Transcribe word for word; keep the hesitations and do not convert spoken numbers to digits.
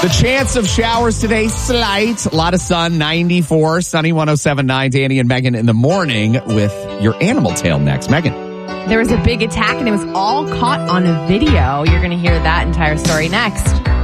The chance of showers today, slight. A lot of sun, ninety-four. Sunny one oh seven point nine. Danny and Megan in the morning with your animal tale next. Megan. There was a big attack and it was all caught on a video. You're going to hear that entire story next.